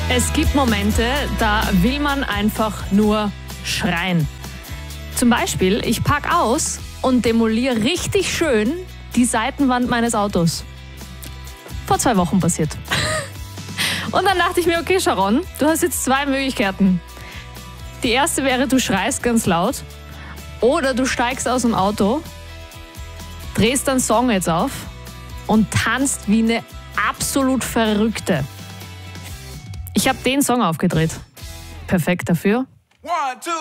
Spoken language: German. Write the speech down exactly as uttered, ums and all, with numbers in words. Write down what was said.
Es gibt Momente, da will man einfach nur schreien. Zum Beispiel, ich park aus und demoliere richtig schön die Seitenwand meines Autos. Vor zwei Wochen passiert. Und dann dachte ich mir, okay Sharon, du hast jetzt zwei Möglichkeiten. Die erste wäre, du schreist ganz laut oder du steigst aus dem Auto, drehst deinen Song jetzt auf und tanzt wie eine absolut Verrückte. Ich habe den Song aufgedreht. Perfekt dafür. One, two.